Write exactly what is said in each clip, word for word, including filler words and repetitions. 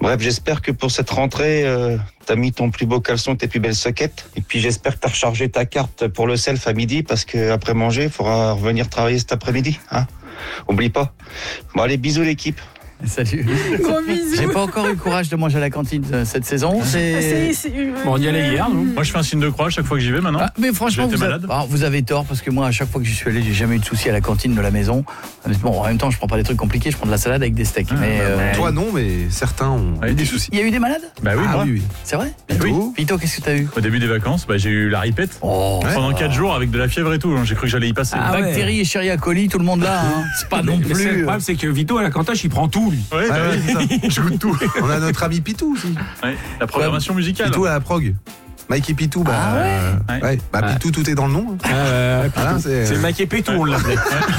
Bref, j'espère que pour cette rentrée, euh, t'as mis ton plus beau caleçon, tes plus belles soquettes. Et puis j'espère que t'as rechargé ta carte pour le self à midi, parce qu'après manger, il faudra revenir travailler cet après-midi. Hein, oublie pas. Bon allez, bisous l'équipe. Salut. Gros bisous. J'ai pas encore eu le courage de manger à la cantine euh, cette saison. C'est... C'est, c'est, euh, Bon, on y allait hier, nous. Moi, je fais un signe de croix chaque fois que j'y vais maintenant. Ah, mais franchement, J'étais vous, a... malade. Alors, vous avez tort parce que moi, à chaque fois que j'y suis allé, j'ai jamais eu de soucis à la cantine de la maison. Bon, en même temps, je prends pas des trucs compliqués, je prends de la salade avec des steaks. Ah, mais bah, euh... Toi non, mais certains ont Ouais, eu des des soucis. il y a eu des malades. Bah oui, Ah moi. oui, oui. C'est vrai. Oui. Vito, qu'est-ce que t'as eu? Au début des vacances, bah, j'ai eu la ripette. Oh, Pendant ouais. quatre jours avec de la fièvre et tout. J'ai cru que j'allais y passer. Ah ouais. Bactéries, Escherichia coli, tout le monde là. Hein. C'est pas non Mais c'est- le plus. problème, c'est que Vito, à la cantache, il prend tout, lui. Ouais, bah Ah ouais, oui. c'est ça. Je goûte tout. On a notre ami Pitou aussi. Ouais. La programmation musicale. Pitou à la prog. Mike et Pitou, bah, Ah ouais. euh, ouais. Bah, Ouais. Pitou, tout est dans le nom. hein. Euh, Voilà, c'est c'est Mac et Pétou, on l'appelait.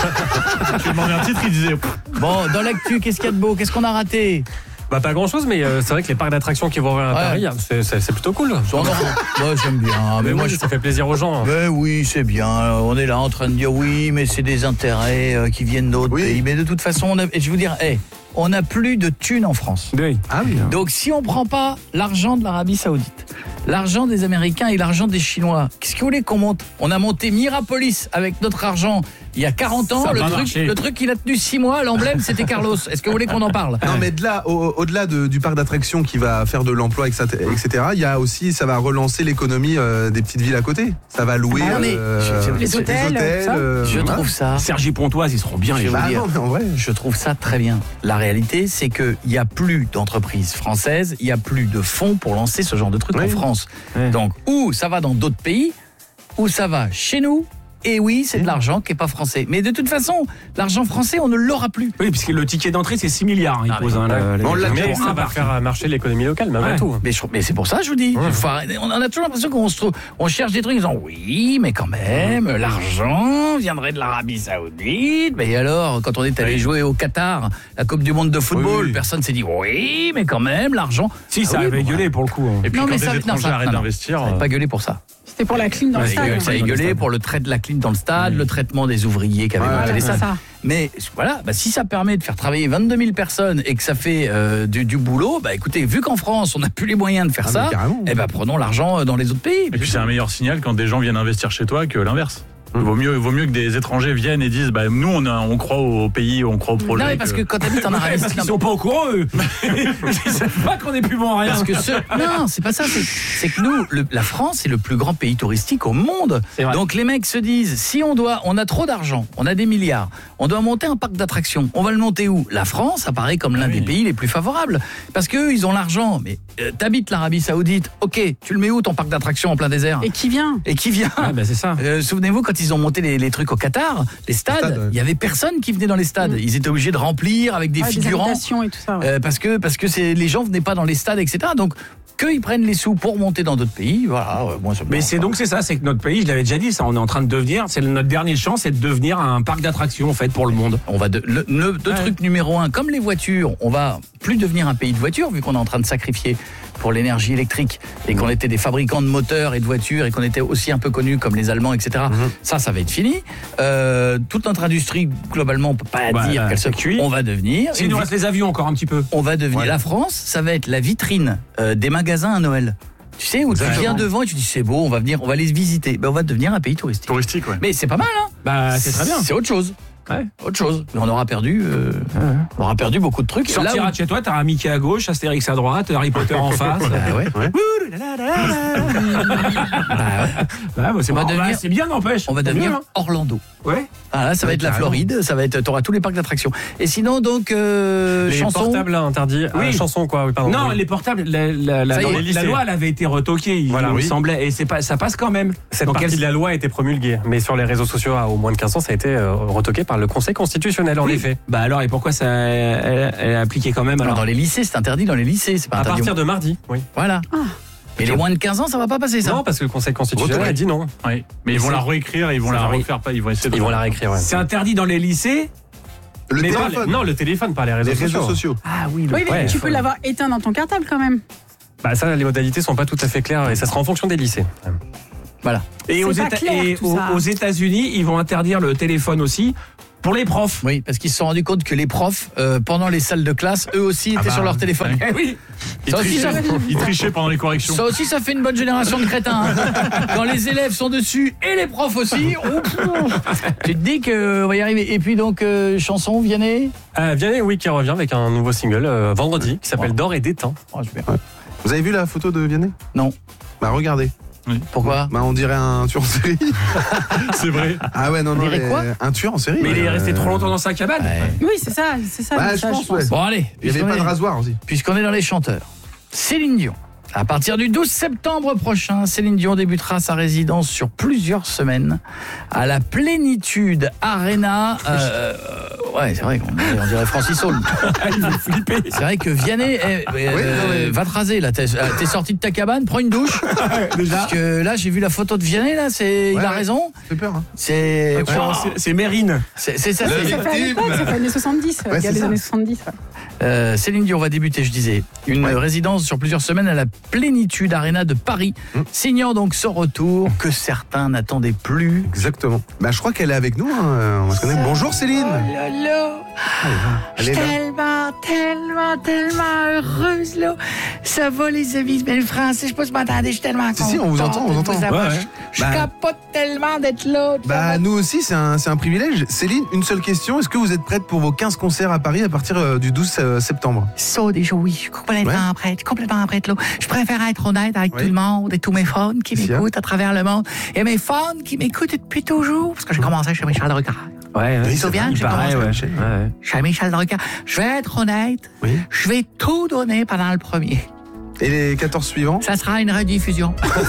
Tu demandais un titre, il disait. Bon, dans l'actu, qu'est-ce qu'il y a de beau? Qu'est-ce qu'on a raté? Bah pas grand chose, mais euh, c'est vrai que les parcs d'attractions qui vont ouvrir à Ouais. Paris, c'est, c'est, c'est plutôt cool. On aura- Moi, j'aime bien. Mais, Mais moi, oui, je ça fait plaisir aux gens. Mais oui, c'est bien. On est là en train de dire oui, mais c'est des intérêts euh, qui viennent d'autres Oui. pays. Mais de toute façon, on a, et je veux dire, hey, on n'a plus de thunes en France. Oui. Ah oui. hein. Donc si on prend pas l'argent de l'Arabie Saoudite, l'argent des Américains et l'argent des Chinois, qu'est-ce que vous voulez qu'on monte? On a monté Mirapolis avec notre argent il y a quarante ans. Ça a Le pas truc, marché. le truc, il a tenu six mois. L'emblème, c'était Carlos. Est-ce que vous voulez qu'on en parle? Non, mais de là, au- au-delà de- du parc d'attractions qui va faire de l'emploi, et cetera, il y a aussi, ça va relancer l'économie euh, des petites villes à côté. Ça va louer Ah, mais euh, je- je- les hôtels, tout ça. euh, Je voilà. trouve ça. Sergi Pontoise, ils seront bien, les Je gens. veux Bah dire, non, mais en vrai. Je trouve ça très bien. La réalité, c'est qu'il n'y a plus d'entreprises françaises, il n'y a plus de fonds pour lancer ce genre de truc Oui. en France. Ouais. Donc, ou ça va dans d'autres pays, ou ça va chez nous. Et oui, c'est de l'argent qui n'est pas français. Mais de toute façon, l'argent français, on ne l'aura plus. Oui, puisque le ticket d'entrée, c'est six milliards. Il Ah, pose mais- hein, le- On l'a le- Mais déjà ça va faire marcher l'économie locale, malgré Ouais. tout. Mais, je- mais c'est pour ça que je vous dis. Il faut arrêter. On a toujours l'impression qu'on se trouve, on cherche des trucs en disant oui, mais quand même, l'argent viendrait de l'Arabie Saoudite. Mais alors, quand on est allé jouer au Qatar, la Coupe du Monde de football, Oui, oui. personne s'est dit oui, mais quand même, l'argent. Si, Ah ça oui, avait bon, gueulé pour le coup. hein. Et puis Non, quand mais les ça- non, étrangers ça- arrêtent non, non. d'investir. Ça n'a pas gueulé pour ça. C'était pour la clim dans le Ça stade. a gueulé pour le trait de la clim dans le stade, le traitement des ouvriers qui avaient Ouais, monté les c'est stades. ça. Mais voilà, bah, si ça permet de faire travailler vingt-deux mille personnes et que ça fait euh, du, du boulot, bah écoutez, vu qu'en France on n'a plus les moyens de faire Ah, ça, mais carrément. eh ben prenons l'argent dans les autres pays. Et puis c'est un meilleur signal quand des gens viennent investir chez toi que l'inverse. Il vaut mieux, vaut mieux que des étrangers viennent et disent bah, nous on, a, on croit au pays, on croit au projet. Non mais parce que quand t'habites en Arabie Parce qu'ils Saoudite, sont pas au courant, eux. Ils savent pas qu'on est plus bon en rien. parce que ce... non, c'est pas ça. C'est, c'est que nous, le- la France est le plus grand pays touristique au monde. C'est vrai. Donc les mecs se disent, si on doit, on a trop d'argent, on a des milliards, on doit monter un parc d'attractions. On va le monter où? La France apparaît comme l'un oui. des pays les plus favorables, parce qu'eux, ils ont l'argent. Mais euh, t'habites l'Arabie Saoudite, ok, tu le mets où ton parc d'attractions en plein désert? Et qui vient? Et qui vient? Ah, bah, c'est ça. Euh, souvenez-vous quand ils ont monté les, les trucs au Qatar, les stades, stades, ouais. il y avait personne qui venait dans les stades. Ils étaient obligés de remplir avec des Ah, des figurants. invitations et tout ça. ouais. Euh, parce que parce que c'est les gens venaient pas dans les stades, et cetera. Donc qu'ils prennent les sous pour monter dans d'autres pays, voilà. euh, moi, ça me Mais dérange c'est pas. donc c'est ça, c'est que notre pays, je l'avais déjà dit, ça, on est en train de devenir, c'est notre dernière chance, c'est de devenir un parc d'attractions en fait pour le monde. On va de, le, le- le Ouais. truc numéro un, comme les voitures, on va plus devenir un pays de voitures vu qu'on est en train de sacrifier pour l'énergie électrique et qu'on était des fabricants de moteurs et de voitures et qu'on était aussi un peu connus comme les Allemands, et cetera. Ça, ça va être fini. Euh, toute notre industrie, globalement, on peut pas Bah, dire là, qu'elle se c'est cuit. On va devenir. S'il une nous vi- reste les avions encore un petit peu. on va devenir Ouais. la France, ça va être la vitrine euh, des magasins à Noël. Tu sais, où tu Exactement. viens devant et tu dis c'est beau, on va venir, on va les visiter. Ben, on va devenir un pays touristique. touristique, ouais. Mais c'est pas mal, hein. Bah c'est très bien. C'est autre chose. Ouais. Autre chose. Mais on aura perdu, euh, on aura perdu beaucoup de trucs. Tu sortiras Là où- de chez toi, t'auras Mickey à gauche, Astérix à droite, Harry Potter en face. Ah ouais. Ouais. Bah, bah, c'est On va marrant. devenir- Bah, c'est bien n'empêche. On va C'est devenir mieux, hein. Orlando. Ouais. Ah, là, ça va Ouais, être la carrément. Floride, ça va être, t'auras tous les parcs d'attractions. Et sinon, donc, euh, Les chansons. portables là, interdits. Oui. Ah, chansons quoi, oui, pardon. Non, Oui. les portables, la, la, la, Ça y dans est. les lycées. La loi, elle avait été retoquée, il Voilà, me oui. semblait, et c'est pas, ça passe quand même. Cette Donc, partie elle- de la loi a été promulguée, mais sur les réseaux sociaux à au moins de quinze ans, ça a été euh, retoqué par le Conseil constitutionnel en Oui. effet. Bah alors, et pourquoi ça, elle, elle est appliquée quand même Alors, alors dans les lycées, c'est interdit dans les lycées, c'est pas À interdit. partir de mardi, oui. Voilà. Et les moins de quinze ans, ça va pas passer, ça. Non, parce que le Conseil constitutionnel Retourné. a dit non. Ouais. Mais ils vont c'est- la réécrire et ils vont ça la arrive. refaire pas. Ils vont essayer de Ils vont la réécrire, ouais. C'est interdit dans les lycées. Le Mais pas- téléphone. non, le téléphone, pas les réseaux Les sociaux. réseaux sociaux. Ah oui, Oui, mais ouais, tu faut- peux l'avoir éteint dans ton cartable quand même. Bah ça, les modalités sont pas tout à fait claires et ça sera en fonction des lycées. Voilà. Et, C'est aux, pas Éta- clair, et tout aux, ça. aux États-Unis, ils vont interdire le téléphone aussi. Pour les profs. Oui, parce qu'ils se sont rendus compte que les profs, euh, pendant les salles de classe, eux aussi étaient Ah bah, sur leur téléphone. ouais. Oui. Ils Ça aussi, ça, trichaient, ils trichaient pendant les corrections. ça aussi, ça fait une bonne génération de crétins. hein. Quand les élèves sont dessus et les profs aussi, oh, pff, tu te dis qu'on va y arriver. Et puis donc, euh, chanson, Vianney. Euh, Vianney, oui, qui revient avec un nouveau single euh, vendredi qui s'appelle Wow. D'or et d'étain. Oh, super. Vous avez vu la photo de Vianney? Non. Bah regardez. Pourquoi? Bah on dirait un tueur en série. C'est vrai. Ah ouais, non, On non, dirait mais quoi un tueur en série. Mais il est ouais. resté trop longtemps dans sa cabane. Ouais. Oui, c'est ça, c'est ça. Bah, le je message, pense, ouais. Bon, allez. Il y avait puisqu'on pas de est- rasoir aussi. Puisqu'on est dans les chanteurs. Céline Dion. À partir du douze septembre prochain, Céline Dion débutera sa résidence sur plusieurs semaines à la Plénitude Arena. Euh, euh, ouais, c'est vrai qu'on dirait, on dirait Francis Saul. Il veut flipper. C'est vrai que Vianney, eh, euh, Oui, non, mais- va te raser là. T'es, euh, t'es sorti de ta cabane, prends une douche. Déjà. Parce que là, j'ai vu la photo de Vianney là. C'est, il Ouais, a ouais. raison. Ça fait peur. Hein. C'est, Ouais, c'est- C'est Mérine. c'est, c'est ça. Le- c'est- Ça fait à l'époque, ça fait années soixante-dix. Ouais, il y a c'est les ça. années soixante-dix. ouais. Euh, Céline Dion va débuter, je disais, une Ouais. résidence sur plusieurs semaines à la Plénitude Arena de Paris, Mmh. signant donc son retour que certains n'attendaient plus. Exactement. Bah je crois qu'elle est avec nous. Hein. On va se connaître. Bonjour Céline. là là, Elle est là. tellement, tellement, tellement heureuse là. Ça va les amis, mais le français, je sais pas si vous m'entendez, je suis tellement Si, si, on vous contente entend, on de entend. vous avoir. Ouais, ouais. Je Bah- capote tellement d'être là. de Bah faire- nous aussi c'est un, c'est un privilège. Céline, une seule question. Est-ce que vous êtes prête pour vos quinze concerts à Paris à partir euh, du douze septembre? Ça, déjà, oui, je suis complètement Ouais. prête, je suis complètement prête, là. Je préfère être honnête avec Oui. tout le monde et tous mes fans qui Si, hein. m'écoutent à travers le monde. Et mes fans qui m'écoutent depuis toujours, parce que j'ai commencé chez Michel Drucker. Ouais, Oui, ouais. c'est bien vrai, que j'ai pareil, commencé. ouais. Ouais, ouais. Chez Michel Drucker. Je vais être honnête, Oui. je vais tout donner pendant le premier. Et les quatorze suivants? Ça sera une rediffusion.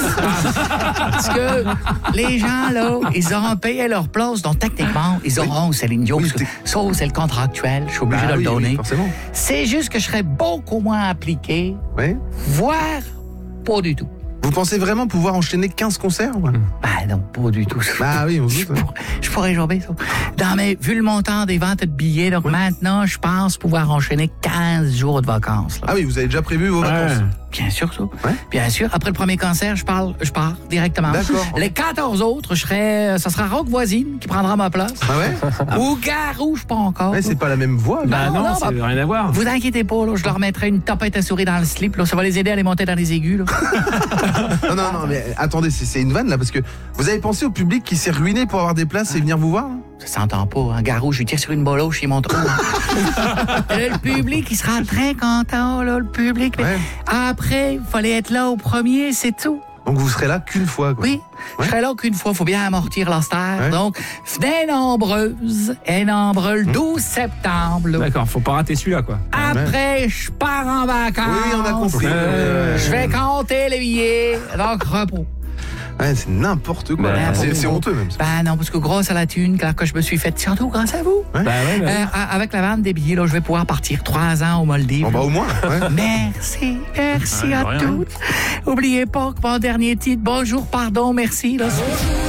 Parce que les gens, là, ils auront payé leur place, donc techniquement, ils auront Céline Dion. Oui, parce que ça, c'est le contractuel, je suis obligé Bah de oui, le donner. oui, forcément. C'est juste que je serais beaucoup moins appliqué, Ouais. voire pas du tout. Vous pensez vraiment pouvoir enchaîner quinze concerts? Ouais. Bah non, pas du tout. Bah oui, on se je, doute. pourrais, je pourrais jobber ça. Non, mais vu le montant des ventes de billets, donc maintenant, je pense pouvoir enchaîner quinze jours de vacances. là. Ah oui, vous avez déjà prévu vos vacances? Bien sûr, ça. Ouais. Bien sûr. Après le premier concert, je parle, je pars directement. D'accord. Les quatorze autres, je serai, ça sera Rock Voisine qui prendra ma place. Ah ouais? Ou Garou, je sais pas encore. Ouais, c'est pas la même voix. Bah Non, non, non, ça bah- n'a rien à voir. Vous inquiétez pas, là, je leur mettrai une tapette à souris dans le slip. Là, ça va les aider à les monter dans les aigus. Là. Non, non, non, mais attendez, c'est c'est une vanne là, parce que vous avez pensé au public qui s'est ruiné pour avoir des places et venir vous voir? Hein? Ça s'entend pas, hein. Garou, je lui tire sur une boloche, il monte. Et là, le public, il sera très content, là, le public. Mais Ouais. après, il fallait être là au premier, c'est tout. Donc vous serez là qu'une fois, quoi. Oui, Ouais. je serai là qu'une fois, il faut bien amortir la star. Ouais. Donc, venez nombreuses et nombreux le douze septembre. là. D'accord, faut pas rater celui-là, quoi. Après, je pars en vacances. Oui, on a compris. Euh, Je vais compter les billets. Donc, repos. Ouais, c'est n'importe quoi. Ben, c'est bon, c'est bon. honteux même. ça. Ben non, parce que grâce à la thune que que je me suis faite, surtout grâce à vous, Ouais. Bah ouais, bah ouais. euh, a- avec la vente des billets, là, je vais pouvoir partir trois ans aux Maldives. Bon bah au moins. Ouais. Merci, merci Ouais, à rien. toutes. Oubliez pas que mon dernier titre, bonjour, pardon, merci. Là, Ouais.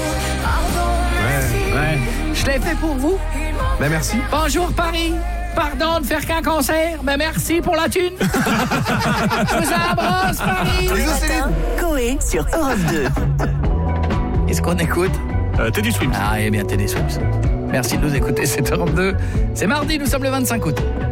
Ouais. je l'ai fait pour vous. Bah merci. Bonjour Paris. Pardon de faire qu'un concert, mais merci pour la thune. Je vous embrasse, Paris. Bisous Céline. Coé sur Europe deux. Est-ce qu'on écoute? Euh, Teddy Swims. Ah, eh bien, Teddy Swims. Merci de nous écouter, c'est Europe deux. C'est mardi, nous sommes le vingt-cinq août.